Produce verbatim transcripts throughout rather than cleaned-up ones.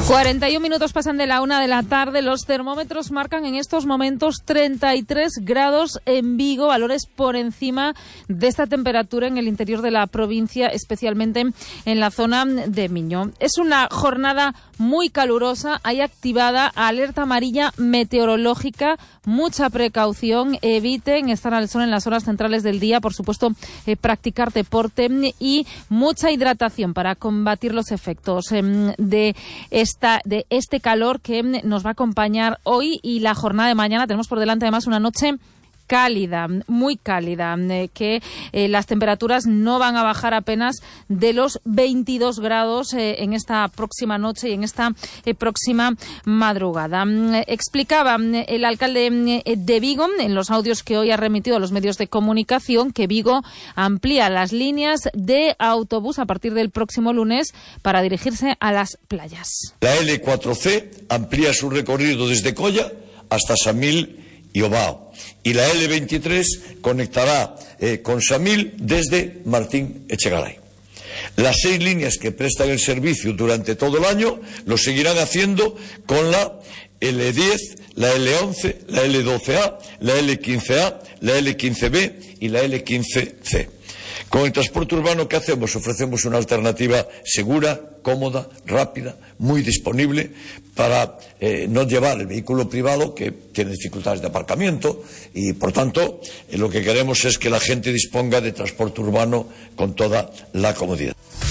cuarenta y un minutos pasan de la una de la tarde. Los termómetros marcan en estos momentos treinta y tres grados en Vigo, valores por encima de esta temperatura en el interior de la provincia, especialmente en la zona de Miño. Es una jornada muy calurosa, hay activada alerta amarilla meteorológica, mucha precaución, eviten estar al sol en las horas centrales del día, por supuesto, eh, practicar deporte y mucha hidratación para combatir los efectos eh, de esta de este calor que nos va a acompañar hoy y la jornada de mañana. Tenemos por delante además una noche cálida, muy cálida, eh, que eh, las temperaturas no van a bajar apenas de los veintidós grados eh, en esta próxima noche y en esta eh, próxima madrugada. Eh, explicaba eh, el alcalde eh, de Vigo, en los audios que hoy ha remitido a los medios de comunicación, que Vigo amplía las líneas de autobús a partir del próximo lunes para dirigirse a las playas. La L cuatro C amplía su recorrido desde Colla hasta Samil y Obao. Y la L veintitrés conectará eh, con Samil desde Martín Echegaray. Las seis líneas que prestan el servicio durante todo el año lo seguirán haciendo con la L diez, la L once, la L doce A, la L quince A, la L quince B y la L quince C. Con el transporte urbano, ¿qué hacemos? Ofrecemos una alternativa segura, cómoda, rápida, muy disponible para eh, no llevar el vehículo privado, que tiene dificultades de aparcamiento, y por tanto eh, lo que queremos es que la gente disponga de transporte urbano con toda la comodidad.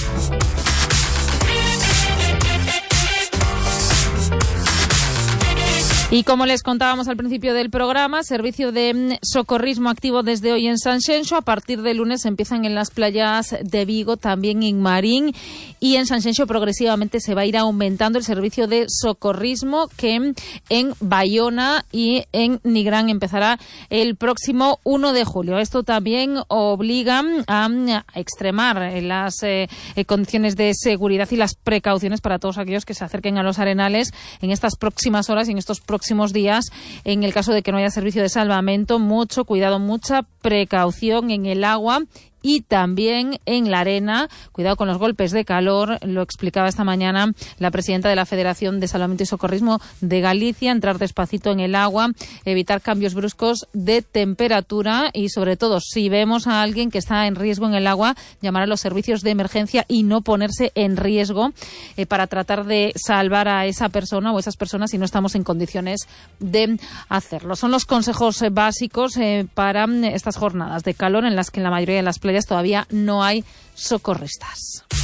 Y como les contábamos al principio del programa, servicio de socorrismo activo desde hoy en Sanxenxo. A partir de lunes empiezan en las playas de Vigo, también en Marín, y en Sanxenxo progresivamente se va a ir aumentando el servicio de socorrismo, que en Bayona y en Nigrán empezará el próximo uno de julio. Esto también obliga a extremar las eh, condiciones de seguridad y las precauciones para todos aquellos que se acerquen a los arenales en estas próximas horas y en estos próximos próximos días. En el caso de que no haya servicio de salvamento, mucho cuidado, mucha precaución en el agua y también en la arena. Cuidado con los golpes de calor, lo explicaba esta mañana la presidenta de la Federación de Salvamento y Socorrismo de Galicia. Entrar despacito en el agua, evitar cambios bruscos de temperatura y, sobre todo, si vemos a alguien que está en riesgo en el agua, llamar a los servicios de emergencia y no ponerse en riesgo eh, para tratar de salvar a esa persona o esas personas si no estamos en condiciones de hacerlo. Son los consejos eh, básicos eh, para estas jornadas de calor en las que en la mayoría de las playas todavía no hay socorristas.